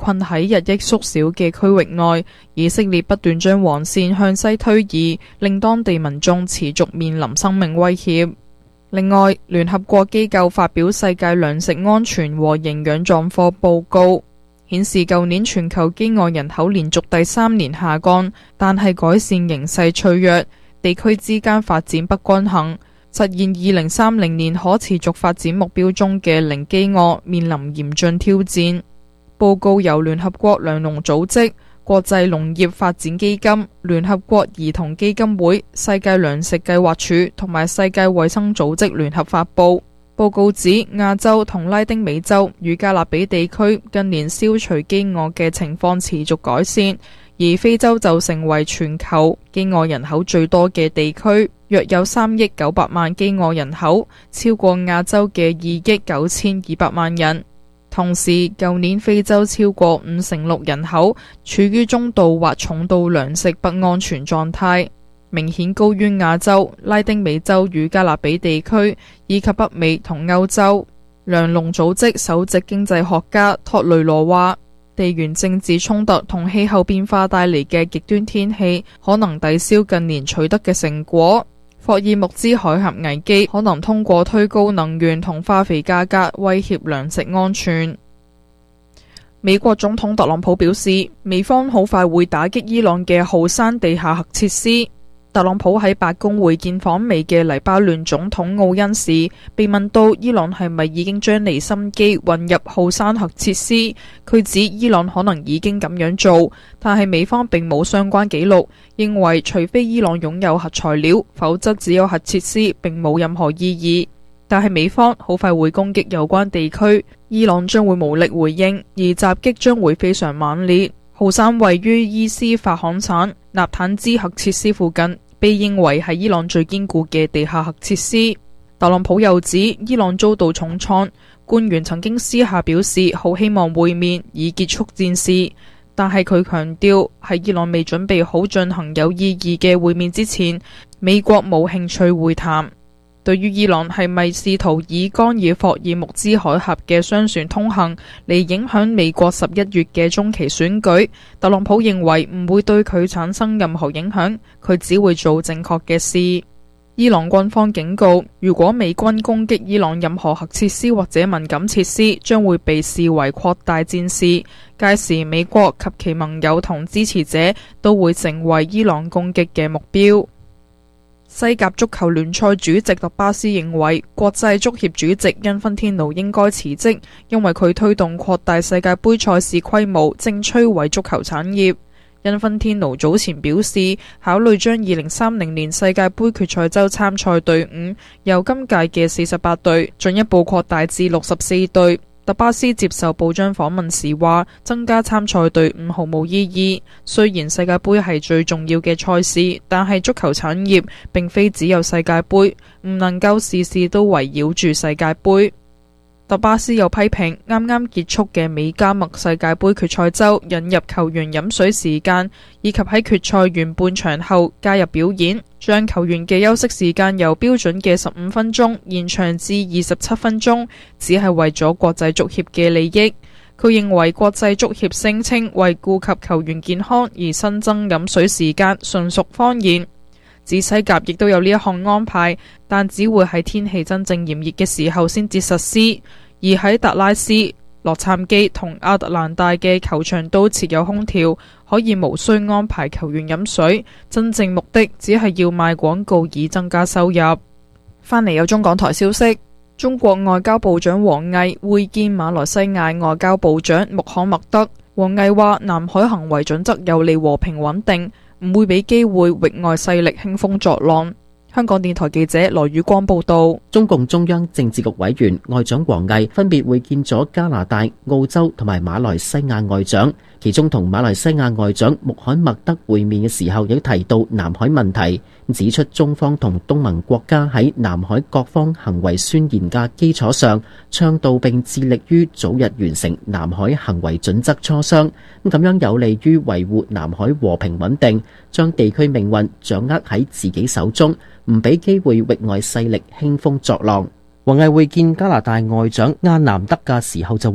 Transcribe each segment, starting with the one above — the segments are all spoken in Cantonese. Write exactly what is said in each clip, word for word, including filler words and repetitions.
困喺日益縮小嘅區域內，以色列不斷將黃線向西推移，令當地民眾持續面臨生命威脅。另外，聯合國機構發表世界糧食安全和營養狀況報告，顯示舊年全球飢餓人口連續第三年下降，但係改善形勢脆弱，地區之間發展不均衡，實現二零三零年可持續發展目標中嘅零飢餓面臨嚴峻挑戰。報告由聯合國糧農組織、國際農業發展基金、聯合國兒童基金會、世界糧食計劃署同埋世界衛生組織聯合發布。報告指亞洲同拉丁美洲與加勒比地區近年消除飢餓嘅情況持續改善，而非洲就成為全球飢餓人口最多嘅地區，約有三億九百萬飢餓人口，超過亞洲嘅二億九千二百萬人。同時，舊年非洲超過五成六人口處於中度或重度糧食不安全狀態，明顯高於亞洲、拉丁美洲與加勒比地區以及北美同歐洲。糧農組織首席經濟學家托雷羅話，地緣政治衝突同氣候變化帶嚟嘅極端天氣可能抵消近年取得嘅成果。霍爾木茲海峽危機可能通過推高能源同化肥價格威脅糧食安全。美國總統特朗普表示，美方好快會打擊伊朗嘅浩山地下核設施。特朗普喺白宮會見訪美嘅黎巴嫩總統奧恩時，被問到伊朗係咪已經將離心機混入浩山核設施，佢指伊朗可能已經咁樣做，但係美方並冇相關記錄，認為除非伊朗擁有核材料，否則只有核設施並冇任何意義。但係美方好快會攻擊有關地區，伊朗將會無力回應，而襲擊將會非常猛烈。浩山位於伊斯法罕省納坦茲核設施附近，被認為係伊朗最堅固嘅地下核設施。特朗普又指伊朗遭到重創，官員曾經私下表示好希望會面以結束戰事，但係佢強調喺伊朗未準備好進行有意義嘅會面之前，美國冇興趣會談。對於伊朗係咪試圖以干擾霍爾木茲海峽嘅商船通行嚟影響美國十一月嘅中期選舉，特朗普認為唔會對佢產生任何影響，佢只會做正確嘅事。伊朗軍方警告，如果美軍攻擊伊朗任何核設施或者敏感設施，將會被視為擴大戰事，屆時美國及其盟友同支持者都會成為伊朗攻擊嘅目標。西甲足球聯賽主席特巴斯認為，國際足協主席因芬天奴應該辭職，因為佢推動擴大世界盃賽事規模，正摧毀足球產業。因芬天奴早前表示，考慮將二零三零年世界盃決賽周參賽隊伍由今屆嘅四十八隊進一步擴大至六十四隊。特巴斯接受報章訪問時話，增加參賽隊伍毫無意義。雖然世界盃係最重要嘅賽事，但係足球產業並非只有世界盃，唔能夠事事都圍繞住世界盃。特巴斯又批評啱啱結束嘅美加墨世界盃決賽周引入球員飲水時間，以及喺決賽完半場後加入表演，將球員嘅休息時間由標準嘅十五分鐘延長至二十七分鐘，只係為咗國際足協嘅利益。佢認為國際足協聲稱為顧及球員健康而新增飲水時間純屬謊言。指西甲亦都有呢一項安排，但只會喺天氣真正炎熱嘅時候先至實施。而喺達拉斯、洛杉磯同亞特蘭大嘅球場都設有空調，可以無需安排球員飲水。真正目的只係要賣廣告以增加收入。翻嚟有中港台消息，中國外交部長王毅會見馬來西亞外交部長穆罕默德。王毅話：南海行為準則有利和平穩定，唔會俾機會域外勢力興風作浪。香港電台記者羅宇光報道。 中共中央政治局委員外長王毅分別會見咗加拿大、澳洲同埋馬來西亞外長，其中同馬來西亞外長穆罕默德會面嘅時候，亦提到南海問題，指出中方同東盟國家喺南海各方行為宣言嘅基礎上，倡導並致力於早日完成南海行為準則磋商，咁樣有利於維護南海和平穩定，將地區命運掌握喺自己手中，唔俾機會域外勢力興風作浪。王毅會見加拿大外長阿南德嘅時候就話，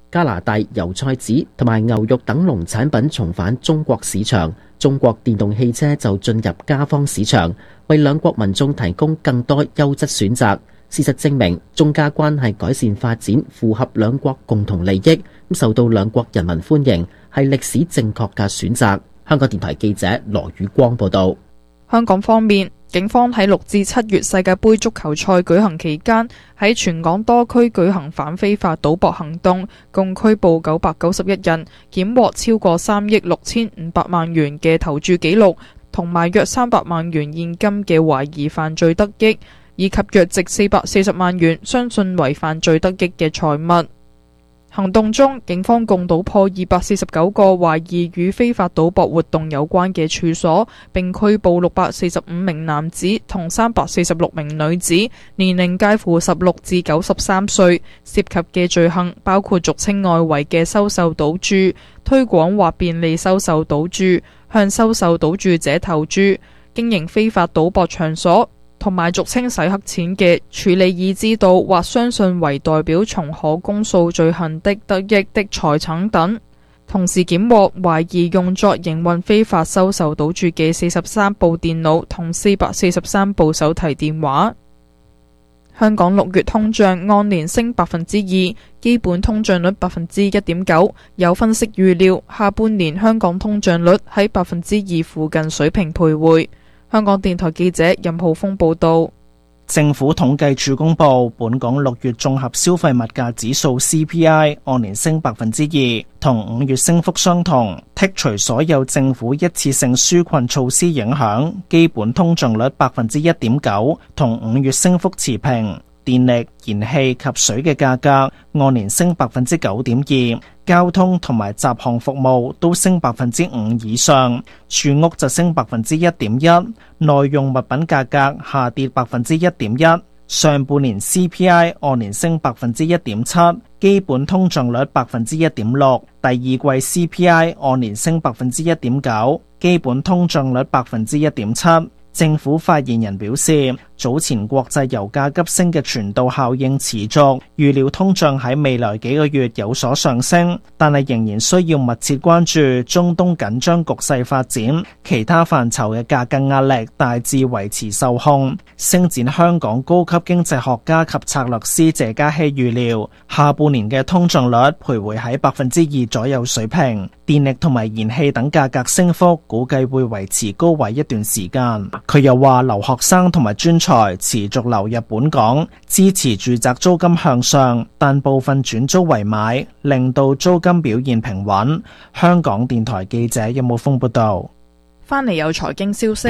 加拿大油菜籽同埋牛肉等農產品重返中國市場，中國電動汽車就進入加方市場，為兩國民眾提供更多優質選擇。事實證明，中加關係改善發展符合兩國共同利益，受到兩國人民歡迎，係歷史正確嘅選擇。香港電台記者羅宇光報道。 香港方面，警方喺六至七月世界盃足球賽舉行期間，喺全港多區舉行反非法賭博行動，共拘捕九百九十一人，檢獲超過三億六千五百萬元嘅投注記錄，同埋約三百萬元現金嘅懷疑犯罪得益，以及約值四百四十萬元相信為犯罪得益嘅財物。行動中，警方共搗破二百四十九個懷疑與非法賭博活動有關嘅處所，並拘捕六百四十五名男子同三百四十六名女子，年齡介乎十六至九十三歲。涉及嘅罪行包括俗稱外圍嘅收受賭注、推廣或便利收受賭注、向收受賭注者投注、經營非法賭博場所，同埋俗稱洗黑錢嘅處理已知道或相信為代表從可公訴罪行的得益的財產等。同時檢獲懷疑用作營運非法收受賭注嘅四十三部電腦同四百四十三部手提電話。香港六月通脹按年升百分之二，基本通脹率百分之一點九。有分析預料，下半年香港通脹率喺百分之二附近水平徘徊。香港電台記者任浩峰報道。 政府統計處公布，本港六月綜合消費物價指數 C P I 按年升百分之二，同五月升幅相同。剔除所有政府一次性紓困措施影響，基本通脹率百分之一點九，同五月升幅持平。電力、燃氣及水嘅價格按年升百分之九點二，交通同埋雜項服務都升百分之五以上，住屋就升百分之一點一，耐用物品價格下跌百分之一點一。上半年 C P I 按年升百分之一點七，基本通脹率百分之一點六。第二季 C P I 按年升百分之一點九，基本通脹率百分之一點七。政府發言人表示，早前國際油價急升嘅傳導效應持續，預料通脹喺未來幾個月有所上升，但係仍然需要密切關注中東緊張局勢發展，其他範疇嘅價格壓力大致維持受控。星展香港高級經濟學家及策略師謝嘉熙預料，下半年嘅通脹率徘徊喺百分之二左右水平，電力同埋燃氣等價格升幅估計會維持高位一段時間。佢又話，留學生同埋專才持續流入本港，支持住宅租金向上，但部分轉租為買，令到租金表現平穩。香港電台記者任武峰報道。 翻嚟有財經消息，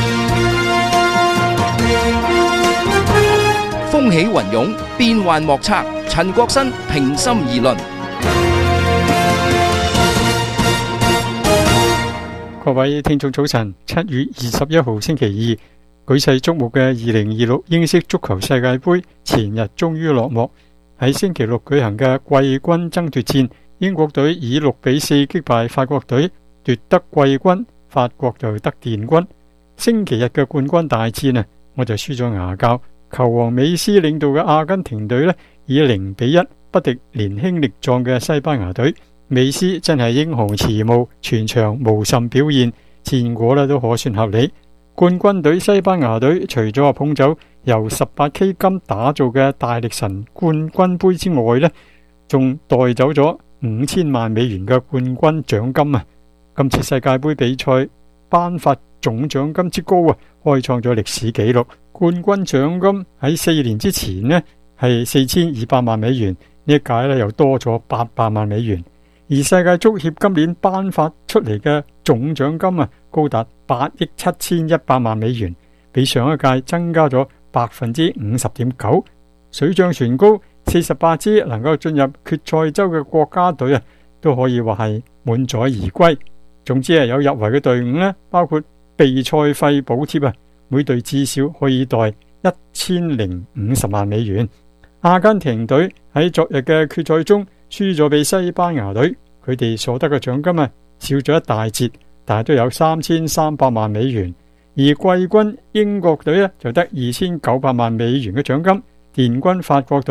風起雲湧，變幻莫測。陳國新平心而論。 各位聽眾早晨，七月二十一號星期二，舉世矚目嘅二零二六英式足球世界盃前日終於落幕。喺星期六舉行嘅季軍爭奪戰，英國隊以六比四擊敗法國隊，奪得季軍，法國就得殿軍。星期日嘅冠軍大戰啊，我就輸咗牙膠。球王美斯領導嘅阿根廷隊呢，以零比一不敵年輕力壯嘅西班牙隊。美斯真係英雄遲暮，全場無甚表現，戰果呢都可算合理。冠軍隊西班牙隊除咗話捧走由十八 K 金打造嘅大力神冠軍杯之外呢，仲帶走咗五千萬美元嘅冠軍獎金啊！今次世界盃比賽頒發總獎金之高啊，開創咗歷史紀錄。冠軍獎金喺四年之前呢係四千二百萬美元，呢一屆呢又多咗八百萬美元。而世界足協今年頒發出嚟嘅總獎金啊，高達八億七千一百萬美元，比上一屆增加咗百分之五十點九，水漲船高。四十八支能夠進入決賽周嘅國家隊啊，都可以話係滿載而歸。總之係有入圍嘅隊伍呢，包括備賽費補貼啊，每隊至少可以袋一千零五十萬美元。阿根廷隊喺昨日嘅決賽中輸咗俾西班牙隊，佢哋所得嘅獎金啊少咗一大截，但係都有三千三百萬美元。而季軍英國隊呢就得二千九百萬美元嘅獎金，殿軍法國隊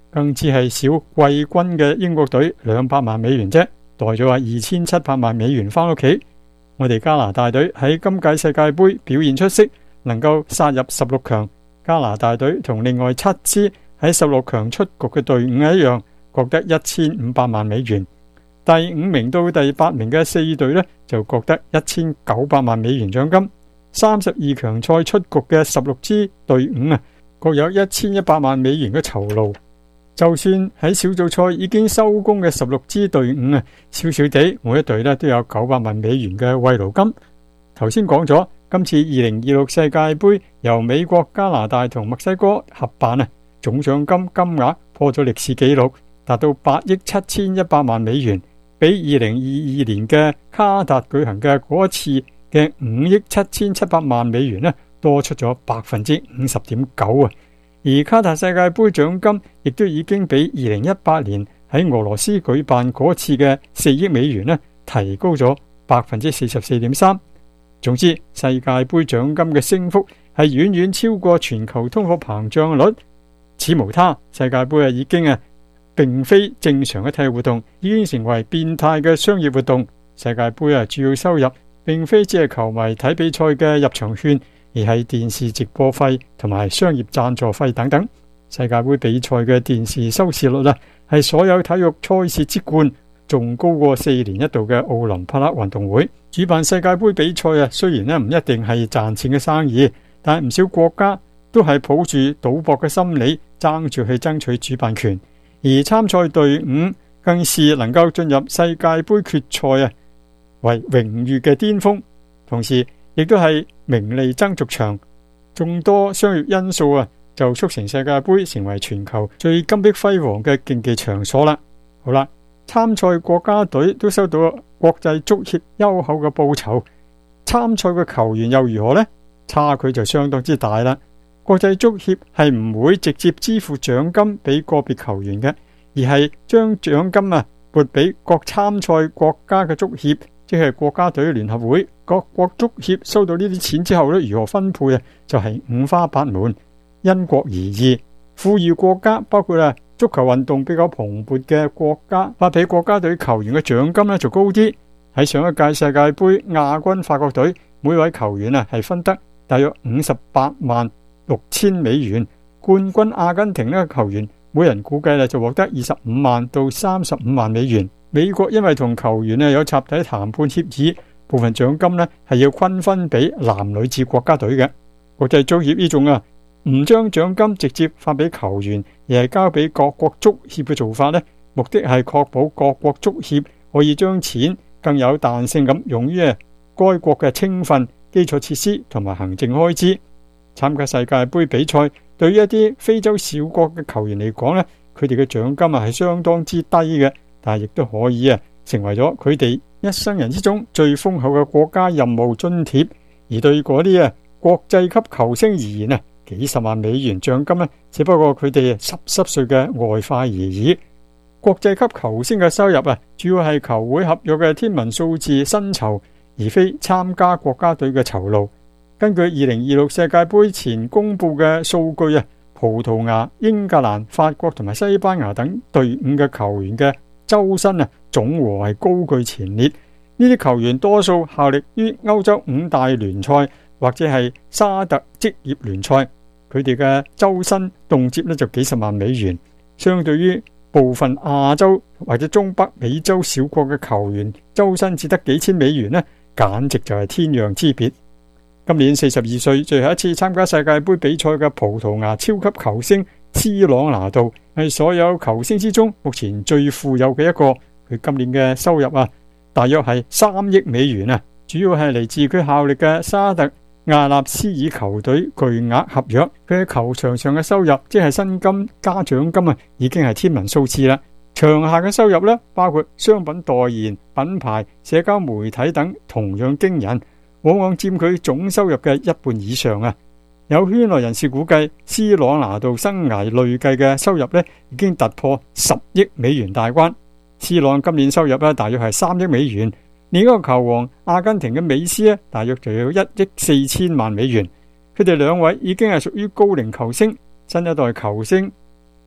更只係少季軍嘅英國隊兩百萬美元啫，袋咗話二千七百萬美元翻屋企。我哋加拿大隊喺今屆世界盃表現出色，能夠殺入十六強。加拿大隊同另外七支喺十六強出局嘅隊伍一樣，各得一千五百萬美元。第五名到第八名嘅四隊呢，就各得一千九百萬美元獎金。三十二強賽出局嘅十六支隊伍啊，各有一千一百萬美元嘅酬勞。就算喺小組賽已經收工嘅十六支隊伍啊，少少地每一隊咧都有九百萬美元嘅慰勞金。頭先講咗，今次二零二六世界盃由美國、加拿大同墨西哥合辦啊，總獎金金額破咗歷史紀錄，達到八億七千一百萬美元，比二零二二年嘅卡達舉行嘅嗰一次嘅五億七千七百萬美元咧多出咗百分之五十點九啊！而卡塔世界盃獎金亦都已經比二零一八年喺俄羅斯舉辦嗰次嘅四億美元呢提高咗百分之四十四點三。總之，世界盃獎金嘅升幅係遠遠超過全球通貨膨脹率。此無他，世界盃啊已經啊並非正常嘅體育活動，已經成為變態嘅商業活動。世界盃啊主要收入並非只係球迷睇比賽嘅入場券，而係電視直播費同埋商業贊助費等等。世界盃比賽嘅電視收視率啊，係所有體育賽事之冠，仲高過四年一度嘅奧林匹克運動會。主辦世界盃比賽啊，雖然咧唔一定係賺錢嘅生意，但係唔少國家都係抱住賭博嘅心理，爭住去爭取主辦權。而參賽隊伍更是能夠進入世界盃決賽啊，為榮譽嘅巔峰，同時亦都係名利爭逐場，眾多商業因素啊，就促成世界盃成為全球最金碧輝煌嘅競技場所啦。好啦，參賽國家隊都收到國際足協優厚嘅報酬，參賽嘅球員又如何呢？差距就相當之大啦。國際足協係唔會直接支付獎金俾個別球員嘅，而係將獎金啊撥俾各參賽國家嘅足協，即係國家隊聯合會。各國足協收到呢啲錢之後咧，如何分配啊？就係五花八門，因國而異。富裕國家包括啊足球運動比較蓬勃嘅國家，發俾國家隊球員嘅獎金咧就高啲。喺上一屆世界盃亞軍法國隊，每位球員啊係分得大約五十八萬六千美元。冠軍阿根廷呢球員每人估計咧就獲得二十五萬到三十五萬美元。美國因為同球員咧有集體談判協議，部分獎金呢係要均分俾男女子國家隊嘅。國際足協呢種啊唔將獎金直接發俾球員，而係交俾各國足協嘅做法呢，目的係確保各國足協可以將錢更有彈性咁用於該國嘅青訓、基礎設施同埋行政開支。參加世界盃比賽對於一啲非洲小國嘅球員嚟講呢，佢哋嘅獎金啊係相當之低嘅，但係亦都可以啊成為咗佢哋一生人之中最豐厚嘅國家任務津貼。而對嗰啲啊國際級球星而言啊，幾十萬美元獎金呢，只不過佢哋濕濕碎嘅外快而已。國際級球星嘅收入啊，主要係球會合約嘅天文數字薪酬，而非參加國家隊嘅酬勞。根據二零二六世界盃前公布嘅數據啊，葡萄牙、英格蘭、法國同埋西班牙等隊伍嘅球員嘅周薪啊，總和係高居前列。呢啲球員多數效力於歐洲五大聯賽或者係沙特職業聯賽，佢哋嘅周薪動輒呢就幾十萬美元，相對於部分亞洲或者中北美洲小國嘅球員周薪只得幾千美元呢，簡直就係天壤之別。今年四十二歲，最後一次參加世界盃比賽嘅葡萄牙超級球星斯朗拿度係所有球星之中目前最富有嘅一個。佢今年嘅收入啊，大約係三億美元啊，主要係嚟自佢效力嘅沙特阿納斯爾球隊巨額合約。佢喺球場上嘅收入，即係薪金加獎金啊，已經係天文數字啦。場下嘅收入呢，包括商品代言、品牌、社交媒體等，同樣驚人，往往佔佢總收入嘅一半以上啊！有圈內人士估計，斯朗拿度生涯累計嘅收入呢，已經突破十億美元大關。斯朗今年收入呢，大約係三億美元。另一個球王阿根廷嘅美斯呢，大約就有一億四千萬美元。佢哋兩位已經係屬於高齡球星，新一代球星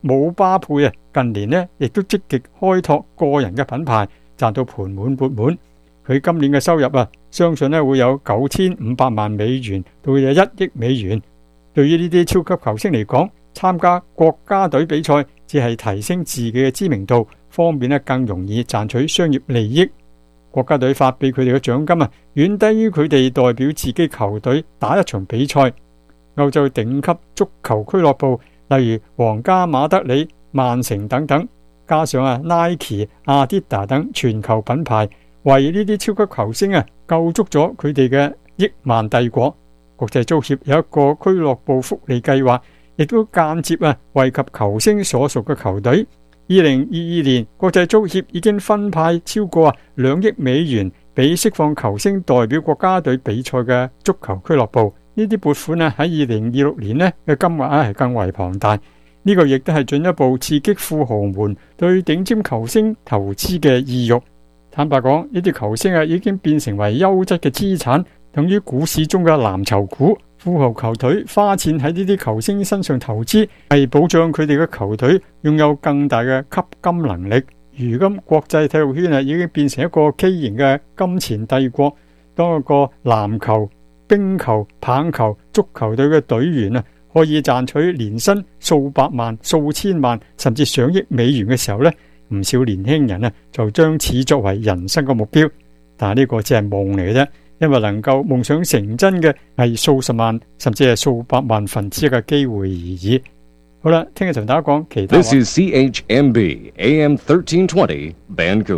姆巴佩啊，近年呢亦都積極開拓個人嘅品牌，賺到盆滿缽滿。佢今年嘅收入啊，相信呢會有九千五百萬美元到有一億美元。對於呢啲超級球星嚟講，參加國家隊比賽只係提升自己嘅知名度，方便呢更容易賺取商業利益。國家隊發俾佢哋嘅獎金啊，遠低於佢哋代表自己球隊打一場比賽。歐洲頂級足球俱樂部，例如皇家馬德里、曼城等等，加上啊 Nike、阿迪達等全球品牌，為呢啲超級球星啊構築咗佢哋嘅億萬帝國。國際足協有一個俱樂部福利計劃，亦都間接啊惠及球星所屬嘅球隊。二零二二年，國際足協已經分派超過啊兩億美元俾釋放球星代表國家隊比賽嘅足球俱樂部。呢啲撥款啊喺二零二六年呢嘅金額啊係更為龐大。呢個亦都係進一步刺激富豪們對頂尖球星投資嘅意欲。坦白講，呢啲球星啊已經變成為優質嘅資產，等於股市中嘅藍籌股。富豪球隊花錢喺呢啲球星身上投資，係保障佢哋嘅球隊擁有更大嘅吸金能力。如今國際體育圈啊已經變成一個畸形嘅金錢帝國。當一個籃球、冰球、棒球、足球隊嘅隊員啊可以賺取年薪數百萬、數千萬甚至上億美元嘅時候呢，唔少年輕人啊就將此作為人生嘅目標。但係呢個只係夢嚟嘅啫，因為能夠夢想成真嘅係數十萬甚至係數百萬分之一嘅機會而已。好啦，聽日同大家講其他話。 This is C H M B A M thirteen twenty Vancouver。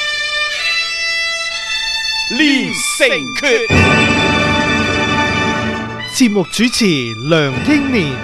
練成訣， 節目主持梁英年。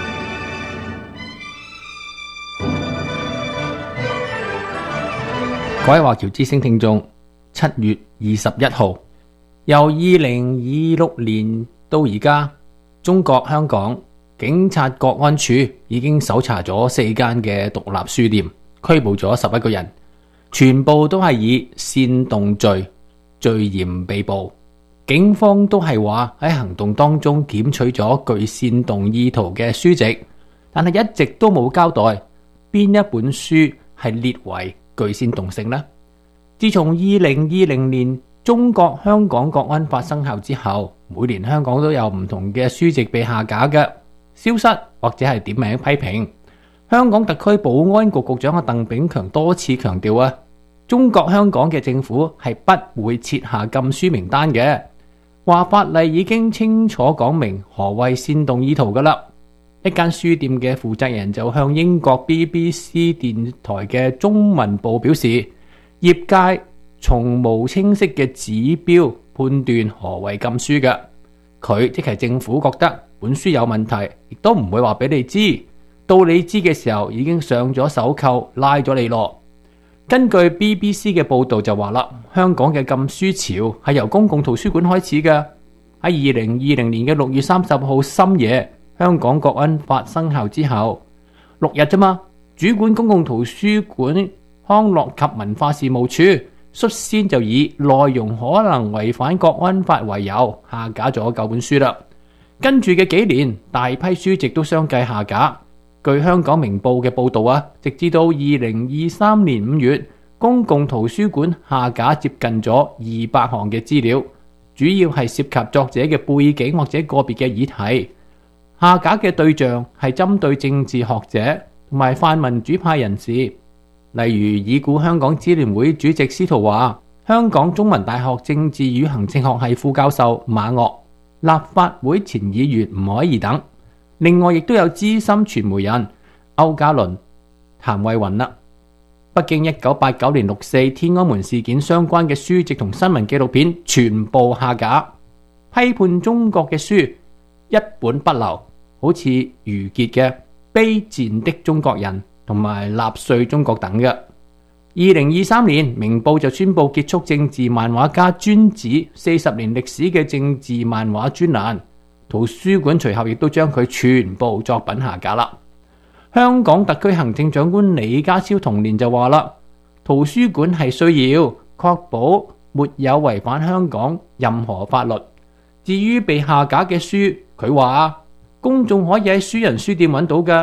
各位華僑之聲聽眾，七月二十一號，由二零二六年到而家，中國香港警察國安處已經搜查咗四間嘅獨立書店，拘捕咗十一個人，全部都係以煽動罪罪嫌被捕。警方都係話喺行動當中檢取咗具煽動意圖嘅書籍，但係一直都冇交代邊一本書係列為具煽動性呢？自從二零二零年中國香港國安法生效之後，每年香港都有唔同嘅書籍被下架嘅、消失或者係點名批評。香港特區保安局局長阿鄧炳強多次強調啊，中國香港嘅政府係不會設下禁書名單嘅，話法例已經清楚講明何謂煽動意圖噶啦。一間書店嘅負責人就向英國 B B C 電台嘅中文部表示，業界從無清晰嘅指標判斷何謂禁書嘅。佢即係政府覺得本書有問題，亦都唔會話俾你知，到你知嘅時候已經上咗手扣，拉咗你咯。根據 B B C 嘅報導就話啦，香港嘅禁書潮係由公共圖書館開始嘅。喺二零二零年嘅六月三十號深夜，香港國安法生效之後六日啫嘛，主管公共圖書館康樂及文化事務處率先就以內容可能違反國安法為由下架咗九本書啦。跟住嘅幾年，大批書籍都相繼下架。據香港明報嘅報導啊，直至到二零二三年五月，公共圖書館下架接近咗二百項嘅資料，主要係涉及作者嘅背景或者個別嘅議題。下架嘅對象係針對政治學者同埋泛民主派人士，例如已故香港支聯會主席司徒華、香港中文大學政治與行政學系副教授馬嶽、立法會前議員吳靄儀等。另外亦都有資深傳媒人歐嘉倫、譚慧雲啦。北京一九八九年六四天安門事件相關嘅書籍同新聞紀錄片全部下架，批判中國嘅書一本不留。好似余傑嘅《卑賤的中國人》同埋《納粹中國》等嘅。二零二三年，明報就宣布結束政治漫畫家尊子四十年歷史嘅政治漫畫專欄，圖書館隨後亦都將佢全部作品下架啦。香港特區行政長官李家超同年就話啦，圖書館係需要確保沒有違反香港任何法律。至於被下架嘅書，佢話公眾可以喺書人書店揾到㗎，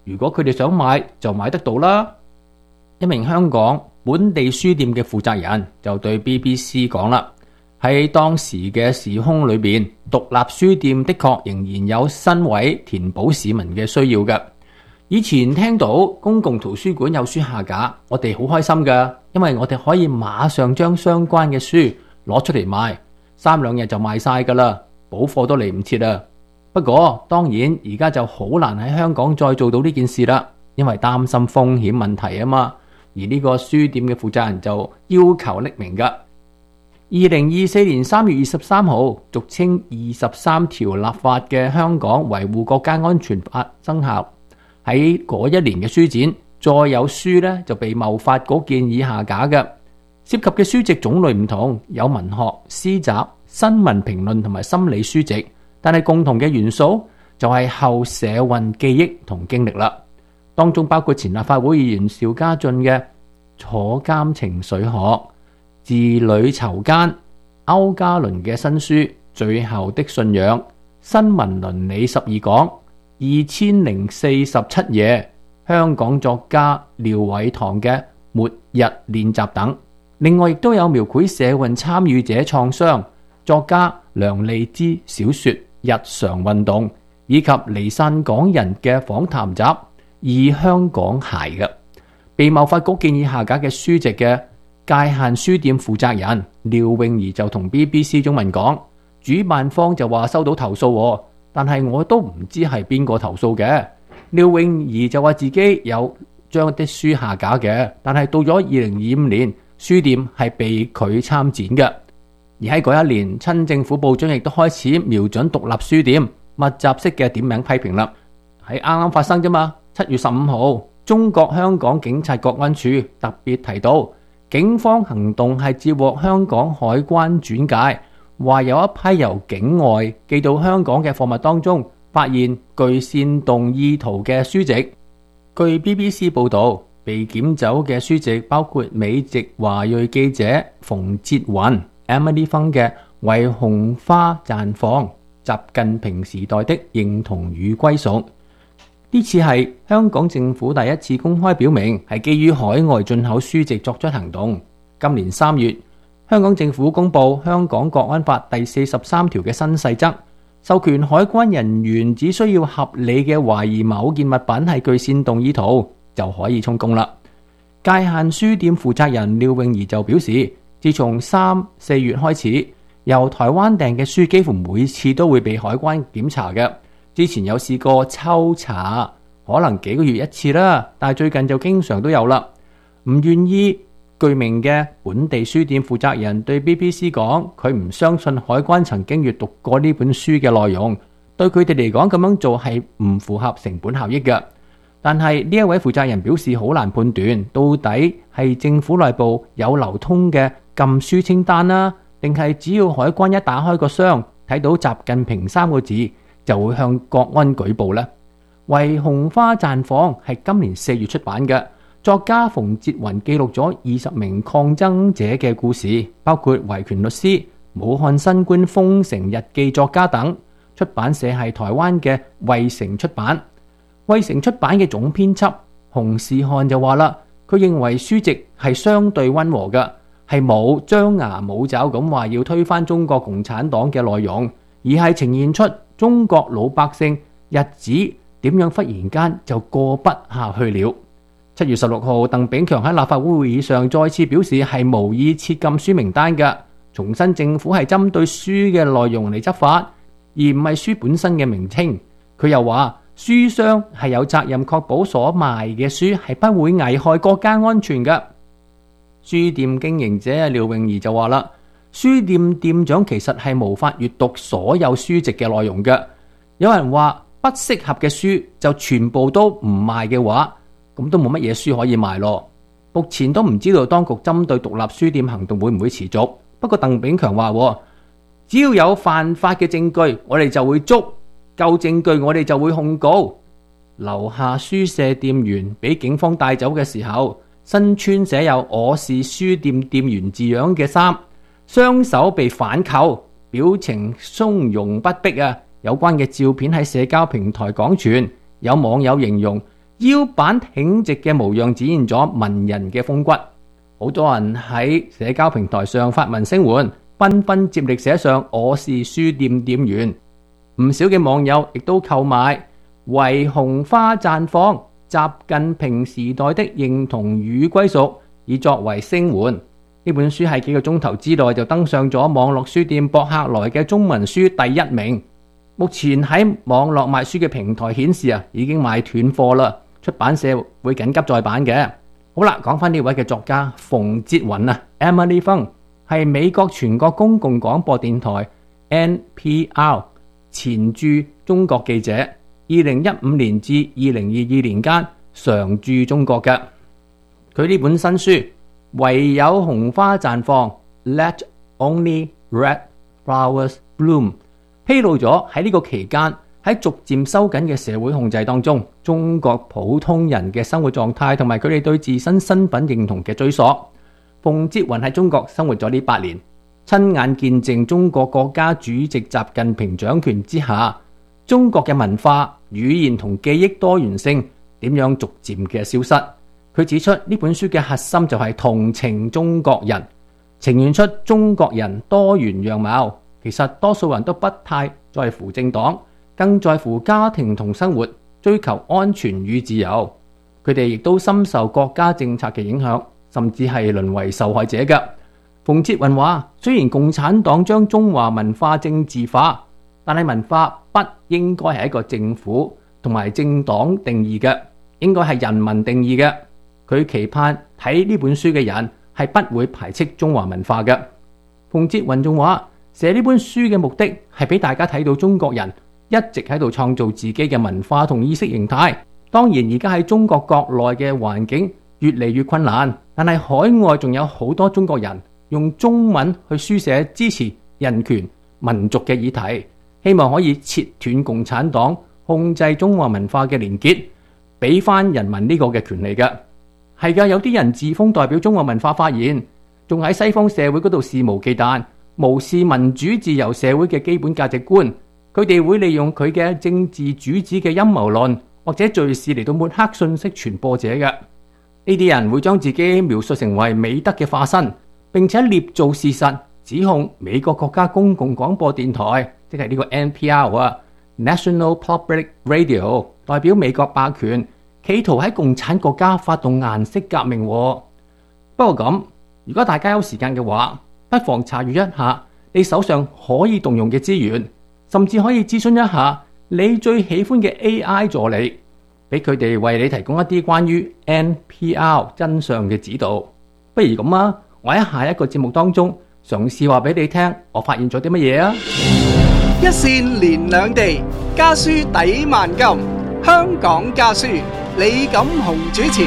如果佢哋想買就買得到啦。一名香港本地書店嘅負責人就對 B B C 講啦，喺當時嘅時空裏邊，獨立書店的確仍然有身位填補市民嘅需要嘅。以前聽到公共圖書館有書下架，我哋好開心㗎，因為我哋可以馬上將相關嘅書攞出嚟賣，三兩日就賣晒㗎啦，補貨都嚟唔切啦。不過當然而家就好難喺香港再做到呢件事啦，因為擔心風險問題啊嘛。而呢個書店嘅負責人就要求匿名㗎。二零二四年三月二十三號，俗稱二十三條立法嘅香港維護國家安全法生效。喺嗰一年嘅書展，再有書呢就被貿發局建議下架嘅。涉及嘅書籍種類唔同，有文學、詩集、新聞評論同埋心理書籍，但係共同嘅元素就係後社運記憶同經歷啦。當中包括前立法會議員邵家臻嘅《坐監情緒學》、字裏囚姦、歐嘉倫嘅新書《最後的信仰》、新聞倫理十二講、二千零四十七夜、香港作家廖偉棠嘅《末日練習》等。另外亦都有描繪社運參與者創傷作家梁利之小說《日常運動》，以及離散港人嘅訪談集《異香港孩》嘅。被貿發局建議下架嘅書籍嘅界限書店負責人廖詠儀就同 B B C 中文講，主辦方就話收到投訴，但係我都唔知係邊個投訴嘅。廖詠儀就話自己有將啲書下架嘅，但係到咗二零二五年，書店係被拒參展嘅。而喺嗰一年，親政府報章亦都開始瞄準獨立書店，密集式嘅點名批評啦。喺啱啱發生啫嘛，七月十五號，中國香港警察國安處特別提到，警方行動係接獲香港海關轉介，話有一批由境外寄到香港嘅貨物當中，發現具煽動意圖嘅書籍。據 B B C 報導，被檢走嘅書籍包括美籍華裔記者馮捷雲 Emily Fung 嘅《為紅花綻放：習近平時代的認同與歸屬》。呢次係香港政府第一次公開表明係基於海外進口書籍作出行動。今年三月，香港政府公布香港國安法第四十三條嘅新細則，授權海關人員只需要合理嘅懷疑某件物品係具煽動意圖，就可以充公啦。界限書店負責人廖詠儀就表示，自從三四月開始，由台灣訂嘅書幾乎每次都會被海關檢查嘅。之前有試過抽查，可能幾個月一次啦，但係最近就經常都有啦。唔願意具名嘅本地書店負責人對 B B C 講，佢唔相信海關曾經閱讀過呢本書嘅內容，對佢哋嚟講咁樣做係唔符合成本效益嘅。但係呢一位負責人表示好難判斷，到底係政府內部有流通嘅禁書清單啦，定係只要海關一打開個箱睇到習近平三個字，就會向國安舉報呢。為紅花綻放係今年四月出版嘅，作家馮捷雲記錄咗二十名抗爭者嘅故事，包括維權律師、武漢新冠封城日記作家等。出版社係台灣嘅衛城出版。衛城出版嘅總編輯洪士漢就話啦，佢認為書籍係相對溫和嘅，係冇張牙舞爪咁話要推翻中國共產黨嘅內容，而係呈現出中國老百姓日子點樣忽然間就過不下去了。七月十六號，鄧炳強喺立法會會議上再次表示係無意設禁書名單嘅，重申政府係針對書嘅內容嚟執法，而唔係書本身嘅名稱。佢又話書商係有責任確保所賣嘅書係不會危害國家安全嘅。書店經營者廖詠儀就話啦，書店店長其實係無法閱讀所有書籍嘅內容嘅。有人話不適合嘅書就全部都唔賣嘅話，咁都冇乜嘢書可以賣咯。目前都唔知道當局針對獨立書店行動會唔會持續。不過鄧炳強話，只要有犯法嘅證據，我哋就會捉。夠證據我哋就會控告。樓下書舍店員俾警方帶走嘅時候，身穿寫有我是書店店員字樣嘅衫，雙手被反扣，表情從容不迫啊！有關嘅照片喺社交平台廣傳，有網友形容腰板挺直嘅模樣展現咗文人嘅風骨。好多人喺社交平台上發文聲援，紛紛接力寫上我是書店店員。唔少嘅網友亦都購買為紅花綻放，習近平時代的認同與歸屬，以作為聲援。呢本書喺幾個鐘頭之內就登上咗網絡書店博客來嘅中文書第一名。目前喺網絡賣書嘅平台顯示啊，已經賣斷貨啦，出版社會緊急再版嘅。好啦，講翻呢位嘅作家馮哲雲啊 ，Emily Fung 係美國全國公共廣播電台 N P R 前駐中國記者，二零一五年至二零二二年間常駐中國嘅。佢呢本新書唯有紅花綻放 Let Only Red Flowers Bloom， 披露咗喺呢個期間喺逐漸收緊嘅社會控制當中，中國普通人嘅生活狀態同埋佢哋對自身身份認同嘅追溯。馮哲雲喺中國生活咗呢八年，親眼見證中國國家主席習近平掌權之下，中國嘅文化、語言同記憶多元性點樣逐漸嘅消失。佢指出呢本書嘅核心就係同情中國人，呈現出中國人多元樣貌。其實多數人都不太在乎政黨，更在乎家庭同生活，追求安全與自由。佢哋亦都深受國家政策嘅影響，甚至係淪為受害者嘅。馮哲雲話：雖然共產黨將中華文化政治化，但係文化不應該係一個政府同埋政黨定義嘅，應該係人民定義嘅。佢期盼睇呢本書嘅人係不會排斥中華文化嘅。馮哲雲仲話：寫呢本書嘅目的係俾大家睇到中國人一直喺度創造自己嘅文化同意識形態。當然而家喺中國國內嘅環境越嚟越困難，但係海外仲有好多中國人用中文去書寫支持人權民族嘅議題，希望可以切斷共產黨控制中華文化嘅連結，俾翻人民呢個嘅權利嘅。係噶，有啲人自封代表中華文化發言，仲喺西方社會嗰度肆無忌憚，無視民主自由社會嘅基本價值觀。佢哋會利用佢嘅政治主旨嘅陰謀論或者敘事嚟到抹黑信息傳播者嘅。呢啲人會將自己描述成為美德嘅化身，並且捏造事實，指控美國國家公共廣播電台，即係呢個 N P R 啊 ，National Public Radio， 代表美國霸權，企圖喺共產國家發動顏色革命。不過咁，如果大家有時間嘅話，不妨查閱一下你手上可以動用嘅資源，甚至可以諮詢一下你最喜歡嘅 A I 助理，俾佢哋為你提供一啲關於 N P R 真相嘅指導。不如咁啊，我喺下一個節目當中嘗試話俾你聽，我發現咗啲乜嘢啊！ 一線連兩地，家書抵萬金。香港家書，李錦雄主持。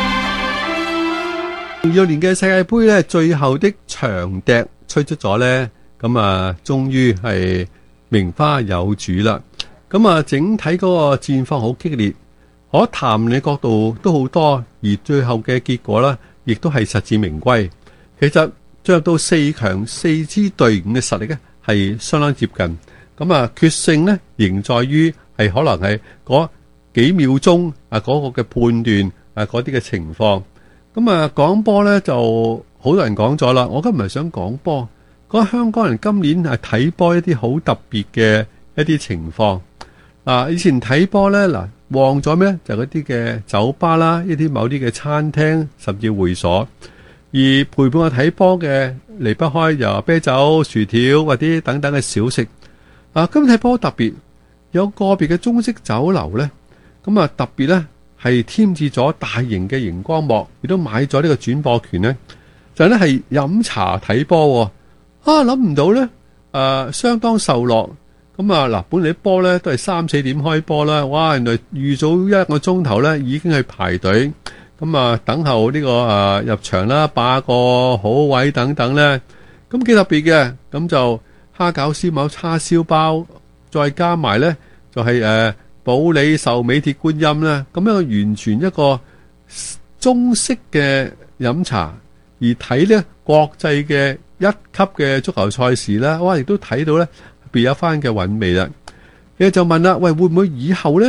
二六年嘅世界盃咧，最後的長笛吹出咗咧，咁啊，終於係名花有主啦。咁啊，整體嗰個戰況好激烈，可談嘅角度都好多，而最後嘅結果咧，亦都係實至名歸。其實進入到四強四支隊伍嘅實力咧，係相當接近。咁啊，決勝咧，仍在於係可能係嗰幾秒鐘啊，嗰個嘅判斷啊，嗰啲嘅情況。咁啊，講波咧就好多人講咗啦。我今日唔係想講波，講香港人今年係睇波一啲好特別嘅一啲情況。啊，以前睇波咧嗱，旺咗咩？就嗰啲嘅酒吧啦，一啲某啲嘅餐廳，甚至會所。而陪伴我睇波嘅離不開由啤酒、薯條或者等等嘅小食。啊，今日睇波特別有個別嘅中式酒樓咧，咁啊特別咧係添置咗大型嘅熒光幕，亦都買咗呢個轉播權咧，就咧係飲茶睇波。啊，諗唔到咧，誒、呃，相當受落。咁啊嗱，本嚟啲波咧都係三四點開波啦，哇，原來預早一個鐘頭咧已經去排隊。咁啊，等候呢、這個誒、呃、入場啦，霸個好位等等咧，咁幾特別嘅。咁就蝦餃、燒賣、叉燒包，再加埋咧就係、是、誒、呃、保利壽美鐵觀音咧，咁樣完全一個中式嘅飲茶，而睇咧國際嘅一級嘅足球賽事啦，哇！亦都睇到咧別有番嘅韻味啦。你就問啦，喂，會唔會以後咧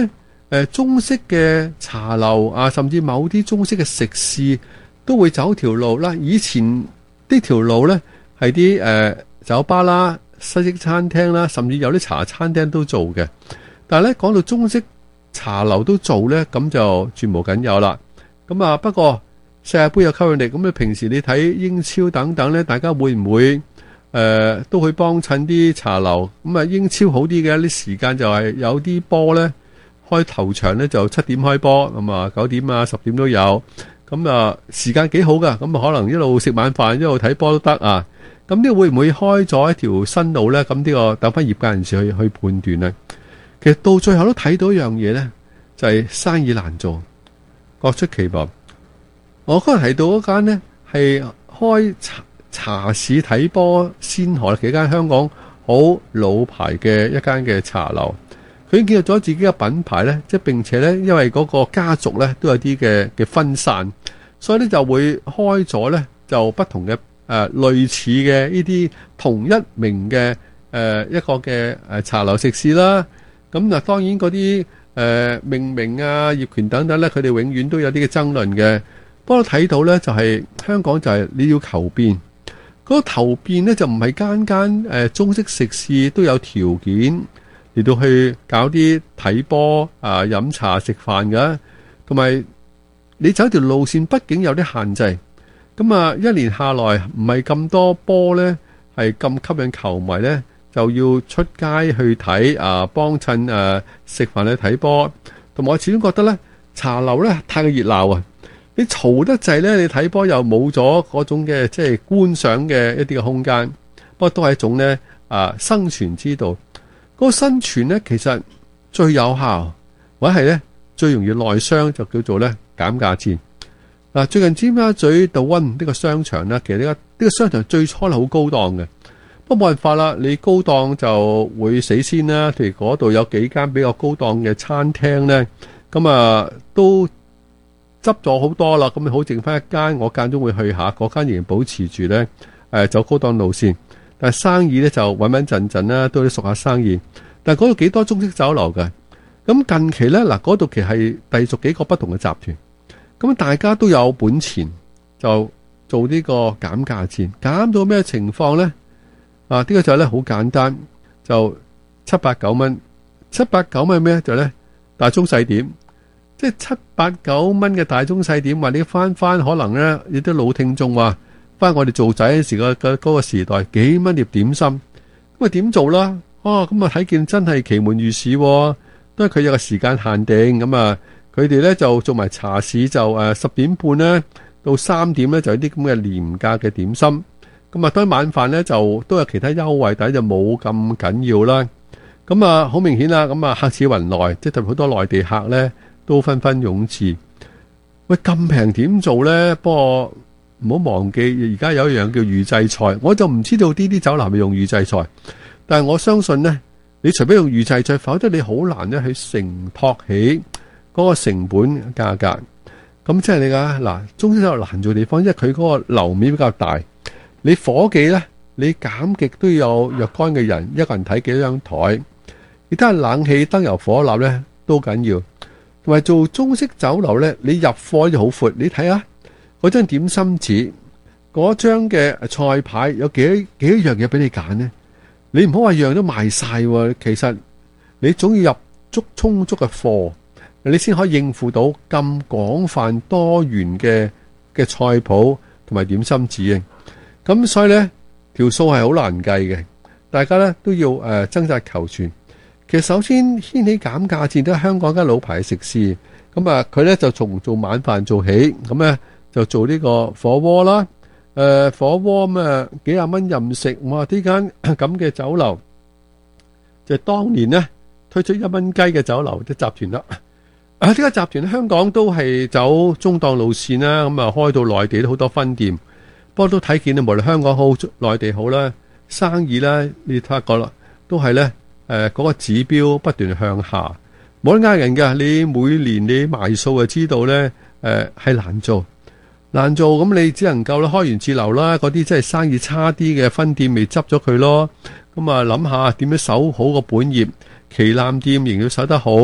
誒中式嘅茶樓啊，甚至某啲中式嘅食肆都會走條路啦。以前呢條路呢，係啲誒酒吧啦、西式餐廳啦，甚至有啲茶餐廳都做嘅。但係咧講到中式茶樓都做呢，咁就絕無僅有啦。咁啊，不過世界盃有吸引力，咁你平時你睇英超等等呢，大家會唔會誒、呃、都去幫襯啲茶樓？咁啊，英超好啲嘅啲時間就係有啲波呢。開頭場咧就七點開波，咁啊九點啊十點都有，咁啊時間幾好噶，咁啊可能一路食晚飯一路睇波都得啊。咁呢個會唔會開咗一條新路咧？咁呢個等翻業界人士去去判斷咧。其實到最後都睇到一樣嘢咧，就係、是、生意難做，各出奇謀。我剛才提到嗰間呢，係開茶茶市睇波先河嘅幾間香港好老牌嘅一間嘅茶樓。佢已經建立咗自己嘅品牌咧，即係並且咧，因為嗰個家族咧都有啲嘅嘅分散，所以咧就會開咗咧就不同嘅誒、呃、類似嘅呢啲同一名嘅誒、呃、一個嘅誒茶樓食肆啦。咁嗱，當然嗰啲誒命名啊、業權等等咧，佢哋永遠都有啲嘅爭論嘅。不過睇到咧就係、是、香港就係你要求變，嗰、那個求變咧就唔係間間誒中式食肆都有條件嚟到去搞啲睇波啊、飲茶食飯嘅，同埋你走條路線，畢竟有啲限制。咁啊，一年下來唔係咁多波呢，係咁吸引球迷呢，就要出街去睇啊，幫襯誒食飯去睇波。同埋我始終覺得呢，茶樓呢太過熱鬧啊！你嘈得滯呢，你睇波又冇咗嗰種嘅即係觀賞嘅一啲嘅空間。不過都係一種呢啊生存之道。嗰個生存咧，其實最有效，或者係咧最容易內傷，就叫做咧減價戰。嗱，最近尖沙咀道溫呢個商場咧，其實呢個呢個商場最初係好高檔嘅，不過冇辦法啦，你高檔就會死先啦。譬如嗰度有幾間比較高檔嘅餐廳咧，咁啊都執咗好多啦，咁好剩翻一間，我間中會去下，嗰間仍然保持住咧誒走高檔路線。但係生意咧就穩穩陣陣啦，都啲熟下生意。但係嗰度幾多中式酒樓嘅？咁近期咧嗱，嗰度其實係隸屬幾個不同嘅集團，咁大家都有本錢，就做呢個減價戰。減到咩情況咧？啊，呢個就咧好簡單，就七八九蚊，七八九蚊咩？就咧大中細點，即係七八九蚊嘅大中細點。話你翻翻可能咧，有啲老聽眾話。翻我哋做仔嗰時個個嗰個時代，幾蚊碟點心，咁啊點做啦？哦，咁啊睇見真係奇門御史，都係佢有個時間限定。咁啊，佢哋咧就做埋茶市，就誒十點半咧到三點咧就有啲咁嘅廉價嘅點心。咁啊，當晚飯咧就都有其他優惠，但係就冇咁緊要啦。咁啊，好明顯啦。咁啊，客似雲來，即係特別好多內地客咧都紛紛湧至。喂，咁平點做咧？不過唔好忘記，而家有一樣叫預製菜，我就唔知道呢啲酒樓係咪用預製菜，但係我相信呢，你除非用預製菜，否則你好難咧去承托起嗰個成本價格。咁即係你噶嗱，中式酒樓難做地方，因為佢嗰個樓面比較大，你伙計呢，你減極都要有若干嘅人，一個人睇幾多張台，你睇下冷氣、燈油火蠟呢都緊要，同埋做中式酒樓呢，你入貨就好闊，你睇下。嗰張點心紙，嗰張嘅菜牌有幾多幾多樣嘢俾你揀呢？你唔好話樣都賣晒喎，其實你總要入足充足嘅貨，你先可以應付到咁廣泛多元嘅嘅菜譜同埋點心紙嘅。咁所以呢條數係好難計嘅，大家呢都要誒掙扎求存。其實首先掀起減價戰都係香港間老牌嘅食肆，咁啊佢呢就從做晚飯做起，咁呢。就做呢個火鍋啦，誒、呃、火鍋咁啊幾廿蚊任食，哇！呢間咁嘅酒樓就係、當年呢推出一蚊雞嘅酒樓嘅集團啦。啊，呢、這個集團香港都係走中檔路線啦，咁啊開到內地都好多分店，不過都睇見啊，無論香港好、內地好啦，生意啦，你睇過啦，都係咧誒嗰個指標不斷向下，冇得呃人㗎。你每年你埋數就知道咧，誒、呃、係難做。難做咁，你只能夠咧開源節流啦。嗰啲真係生意差啲嘅分店，咪執咗佢咯。咁啊，諗下點樣守好個本業，旗艦店仍要守得好。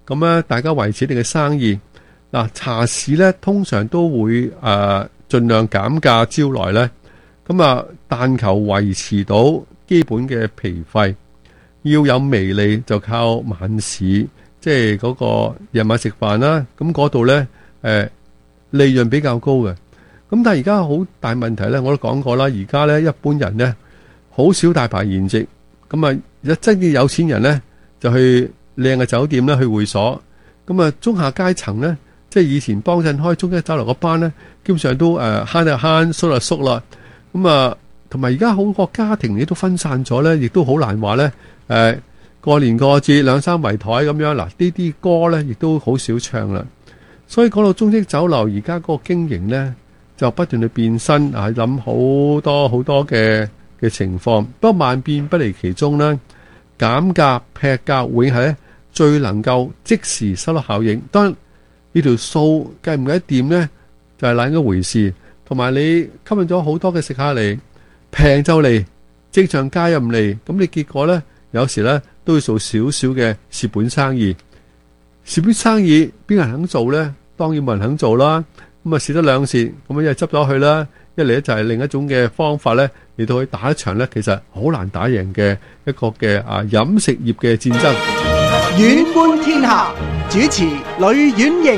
咁咧大家維持你嘅生意。嗱，茶市咧通常都會誒、呃、盡量減價招來咧，咁啊但求維持到基本嘅皮費，要有微利就靠晚市，即係嗰個夜晚食飯啦。咁嗰度咧誒利潤比較高嘅。咁但係而家好大問題咧，我都講過啦。而家咧一般人咧好少大排筵席，咁啊一真嘅有錢人咧就去靚嘅酒店咧去會所，咁啊中下階層咧。即係以前幫襯開中一酒樓嗰班咧，基本上都誒慳就慳，縮就縮啦。咁啊，同埋而家好個家庭亦都分散咗咧，亦都好難話咧誒過年過節兩三圍台咁樣嗱，呢啲歌咧亦都好少唱啦。所以講到中式酒樓而家嗰個經營咧，就不斷去變身啊，諗好多好多嘅嘅情況。不過萬變不離其宗啦，減價劈價永係咧最能夠即時收到效應。當然呢條數計唔計得掂呢？就係另一回事。同埋你吸引咗好多嘅食客嚟，平就嚟，即場加入嚟，咁你結果呢，有時呢都要做少少嘅蝕本生意。蝕本生意邊個人肯做呢？當然冇人肯做啦。咁啊蝕得兩蝕，咁一係執咗去啦。一嚟咧就係另一種嘅方法呢，嚟到去打一場呢，其實好難打贏嘅一個嘅啊飲食業嘅戰爭。 遠觀天下，主持呂婉瑩。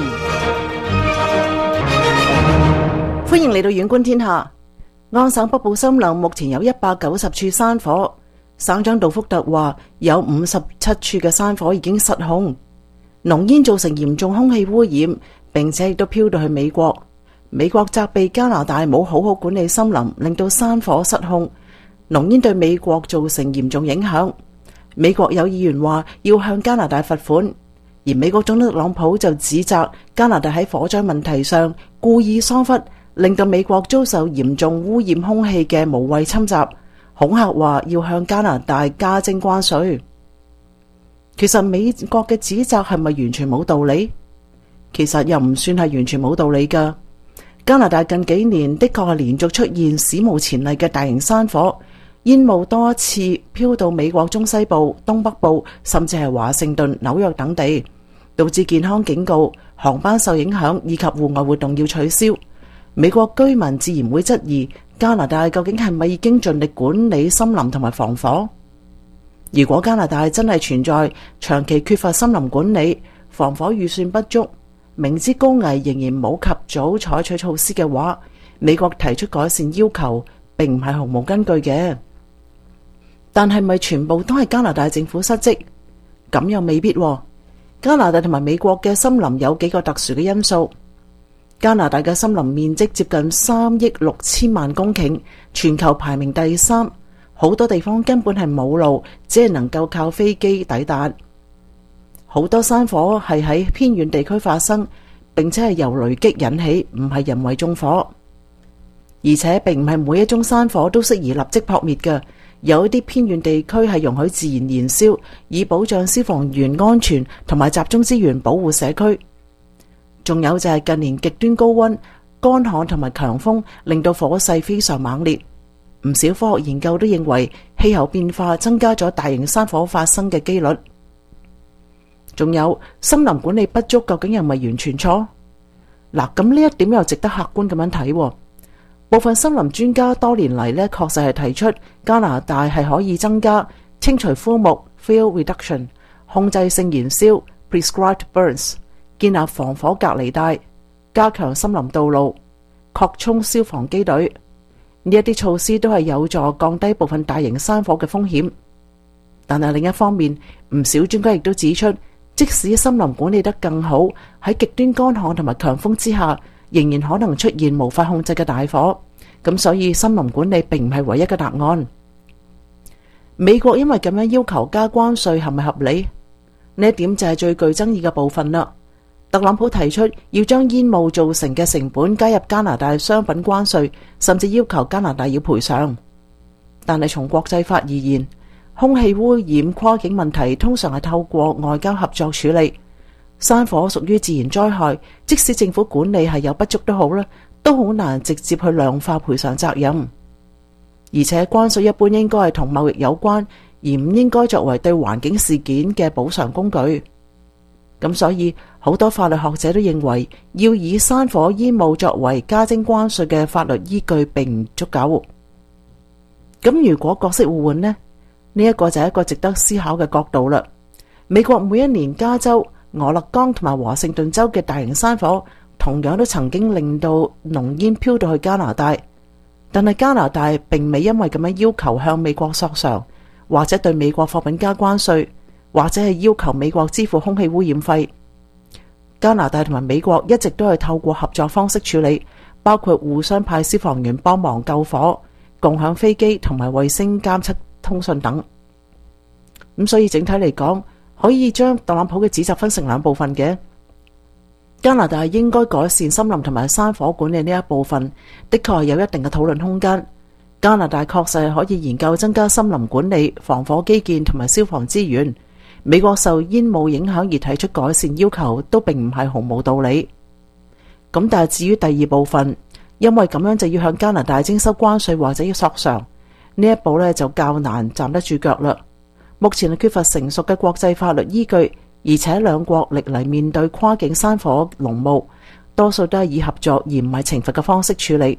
歡迎嚟到遠觀天下。安省北部森林目前有一百九十處山火，省長杜福特話有五十七處嘅山火已經失控。濃煙造成嚴重空氣污染，並且亦都飄到去美國。美國責備加拿大冇好好管理森林，令到山火失控。濃煙對美國造成嚴重影響。美國有議員話要向加拿大罰款，而美國總統特朗普就指責加拿大喺火災問題上故意疏忽，令到美國遭受嚴重污染空氣嘅無謂侵襲，恐嚇話要向加拿大加徵關稅。其實美國嘅指責係咪完全冇道理？其實又唔算係完全冇道理㗎。加拿大近幾年的確係連續出現史無前例嘅大型山火。煙霧多次飄到美國中西部、東北部，甚至係華盛頓、紐約等地，導致健康警告、航班受影響以及戶外活動要取消。美國居民自然會質疑加拿大究竟係咪已經盡力管理森林同埋防火？如果加拿大真係存在長期缺乏森林管理、防火預算不足，明知高危仍然冇及早採取措施嘅話，美國提出改善要求並唔係毫無根據嘅。但係咪全部都係加拿大政府失職？咁又未必喎。加拿大同埋美國嘅森林有幾個特殊嘅因素。加拿大嘅森林面積接近三億六千萬公頃，全球排名第三。好多地方根本係冇路，只係能夠靠飛機抵達。好多山火係喺偏遠地區發生，並且係由雷擊引起，唔係人為縱火。而且並唔係每一宗山火都適宜立即撲滅嘅。有一啲偏遠地區係容許自然燃燒，以保障消防員安全同埋集中資源保護社區。仲有就係近年極端高溫、乾旱同埋強風，令到火勢非常猛烈。唔少科學研究都認為氣候變化增加咗大型山火發生嘅機率。仲有森林管理不足，究竟係咪完全錯？嗱，咁呢一點又值得客觀咁樣睇。部分森林專家多年嚟呢確實係提出加拿大係可以增加清除枯木 （fuel reduction）、控制性燃燒 （prescribed burns）、建立防火隔離帶、加強森林道路、擴充消防機隊。呢一啲措施都係有助降低部分大型山火嘅風險。但係另一方面，唔少專家亦都指出，即使森林管理得更好，喺極端乾旱同埋強風之下，仍然可能出現無法控制嘅大火。咁所以森林管理並唔係唯一嘅答案。美國因為咁樣要求加關稅係咪合理？呢一點就係最具爭議嘅部分啦。特朗普提出要將煙霧造成嘅成本加入加拿大商品關稅，甚至要求加拿大要賠償。但係從國際法而言，空氣污染跨境問題通常係透過外交合作處理。山火屬於自然災害，即使政府管理係有不足都好啦，都好難直接去量化賠償責任。而且關稅一般應該係同貿易有關，而唔應該作為對環境事件嘅補償工具。咁咁所以好多法律學者都認為，要以山火煙霧作為加徵關稅嘅法律依據並唔足夠。咁如果角色互換呢？呢一個就係一個值得思考嘅角度啦。美國每一年加州、俄勒岡同埋華盛頓州嘅大型山火，同樣都曾經令到濃煙飄到去加拿大，但係加拿大並未因為咁樣要求向美國索償，或者對美國貨品加關稅，或者係要求美國支付空氣污染費。加拿大同埋美國一直都係透過合作方式處理，包括互相派消防員幫忙救火、共享飛機同埋衛星監測通訊等。咁所以整體嚟講，可以將特朗普嘅指責分成兩部分嘅。加拿大應該改善森林同埋山火管理呢一部分，的確係有一定嘅討論空間。加拿大確實係可以研究增加森林管理、防火基建同埋消防資源。美國受煙霧影響而提出改善要求，都並唔係毫無道理。咁但係至於第二部分，因為咁樣就要向加拿大徵收關稅或者要索償，呢一步呢就較難站得住腳啦。目前係缺乏成熟嘅國際法律依據，而且兩國歷嚟面對跨境山火濃霧，多數都係以合作而唔係懲罰嘅方式處理。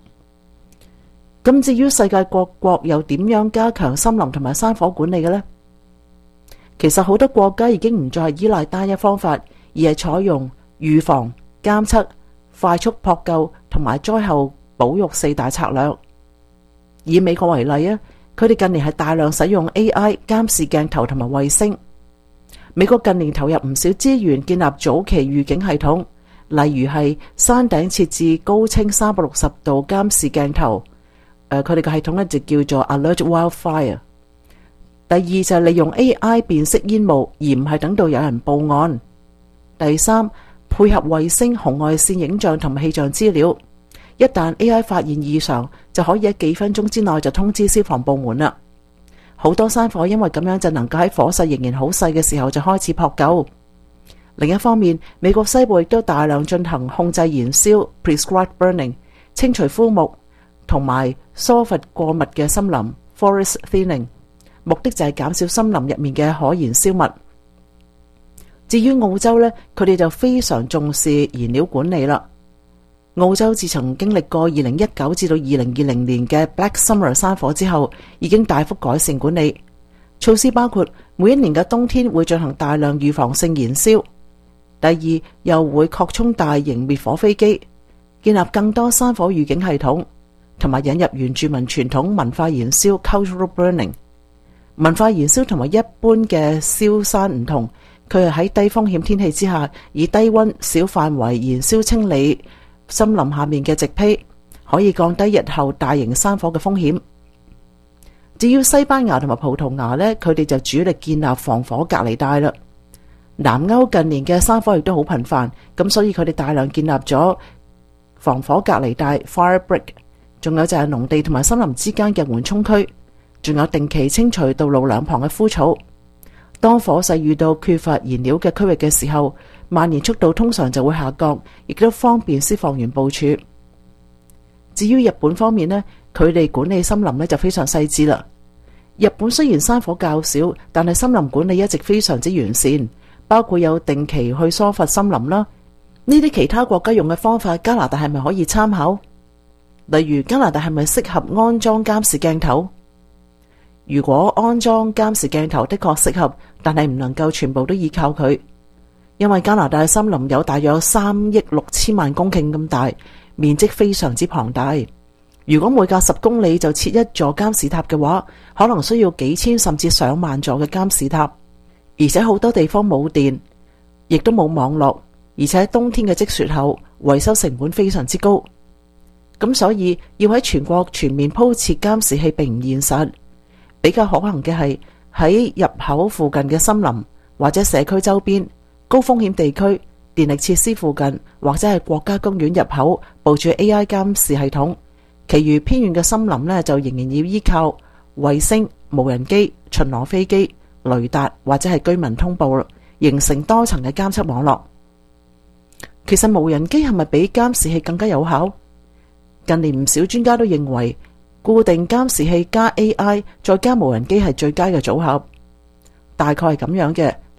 咁至於世界各國又點樣加強森林同埋山火管理嘅呢？其實好多國家已經唔再係依賴單一方法，而係採用預防、監測、快速撲救同埋災後保育四大策略。以美國為例啊，佢哋近年係大量使用 A I 監視鏡頭同埋衛星。美國近年投入唔少資源建立早期預警系統，例如係山頂設置高清三百六十度監視鏡頭。誒，佢哋嘅系統呢就叫做 Alert Wildfire。第二就係利用 A I 辨識煙霧，而唔係等到有人報案。第三，配合衛星紅外線影像同埋氣象資料，一旦 A I 發現異常，就可以喺幾分鐘之內就通知消防部門啦。好多山火因為咁樣就能夠喺火勢仍然好細嘅時候就開始撲救。另一方面，美國西部亦都大量進行控制燃燒 （prescribed burning）、清除枯木同埋疏伐過密嘅森林 （forest thinning）。目的就係減少森林入面嘅可燃燒物。至於澳洲呢，佢哋就非常重視燃料管理啦。澳洲自從經歷過二零一九至到二零二零年嘅 Black Summer 山火之後，已經大幅改善管理措施，包括每一年嘅冬天會進行大量預防性燃燒。第二，又會擴充大型滅火飛機，建立更多山火預警系統，同埋引入原住民傳統文化燃燒 Cultural Burning。文化燃燒同埋一般嘅燒山唔同，佢係喺低風險天氣之下，以低溫小範圍燃燒清理森林下面嘅植被，可以降低日後大型山火嘅風險。至於西班牙同埋葡萄牙呢，佢哋就主力建立防火隔離帶啦。南歐近年嘅山火亦都好頻繁，咁所以佢哋大量建立咗防火隔離帶 Fire Break， 仲有就係農地同埋森林之間嘅緩衝區。仲有定期清除道路兩旁嘅枯草。當火勢遇到缺乏燃料嘅區域嘅時候，蔓延速度通常就會下降，亦都方便消防員部署。至於日本方面呢，佢哋管理森林呢就非常細緻啦。日本雖然山火較少，但係森林管理一直非常之完善，包括有定期去疏伐森林啦。呢啲其他國家用嘅方法，加拿大係咪可以參考？例如加拿大係咪適合安裝監視鏡頭？如果安裝監視鏡頭的確適合，但係唔能夠全部都依靠佢，因為加拿大森林有大約三億六千萬公頃咁大，面積非常之龐大。如果每隔十公里就設一座監視塔嘅話，可能需要幾千甚至上萬座嘅監視塔，而且好多地方冇電，亦都冇網絡，而且冬天嘅積雪後，維修成本非常之高。咁所以要喺全國全面鋪設監視器並唔現實。比較可行嘅係喺入口附近嘅森林或者社區周邊高風險地區、電力設施附近或者係國家公園入口部署 A I 監視系統。其餘偏遠嘅森林呢，就仍然要依靠衛星、無人機、巡邏飛機、雷達或者係居民通報，形成多層嘅監測網絡。其實無人機係咪比監視器更加有效？近年唔少專家都認為，固定監視器加 A I 再加無人機係最佳嘅組合，大概係咁樣嘅。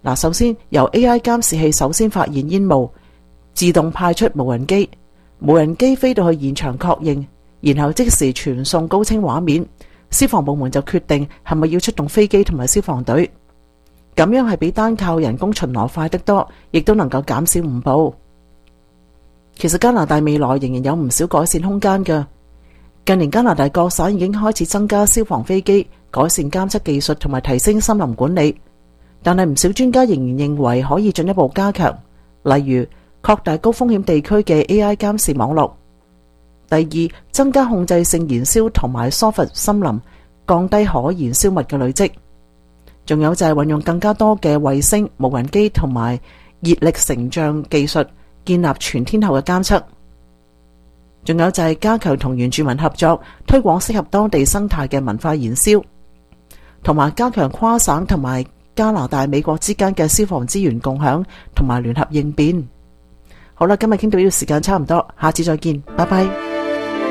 嗱，首先由 A I 監視器首先發現煙霧，自動派出無人機，無人機飛到去現場確認，然後即時傳送高清畫面，消防部門就決定係咪要出動飛機同埋消防隊。咁樣係比單靠人工巡邏快得多，亦都能夠減少誤報。其實加拿大未來仍然有唔少改善空間㗎。近年加拿大各省已經開始增加消防飛機，改善監測技術同埋提升森林管理，但係唔少專家仍然認為可以進一步加強，例如擴大高風險地區嘅 A I 監視網絡。第二，增加控制性燃燒同埋疏伐森林，降低可燃燒物嘅累積。仲有就係運用更加多嘅衛星、無人機同埋熱力成像技術，建立全天候嘅監測。仲有就係加強同原住民合作，推廣適合當地生態嘅文化燃燒，同埋加強跨省同埋加拿大、美國之間嘅消防資源共享同埋聯合應變。好啦，今日傾到呢個時間差唔多，下次再見，拜拜。